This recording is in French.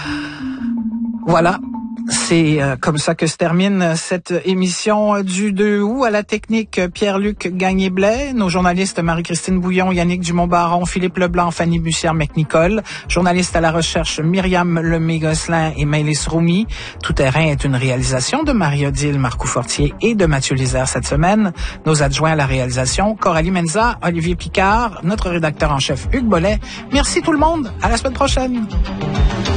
Voilà. C'est comme ça que se termine cette émission du 2 août. À la technique, Pierre-Luc Gagné-Blais, nos journalistes Marie-Christine Bouillon, Yannick Dumont-Baron, Philippe Leblanc, Fanny Bussière-McNicol, journalistes à la recherche Myriam Lemay-Gosselin et Maëlys Roumi. Tout terrain est une réalisation de Marie-Odile Marcoux-Fortier et de Mathieu Lisère cette semaine. Nos adjoints à la réalisation, Coralie Menza, Olivier Picard, notre rédacteur en chef Hugues Bollet. Merci tout le monde. À la semaine prochaine.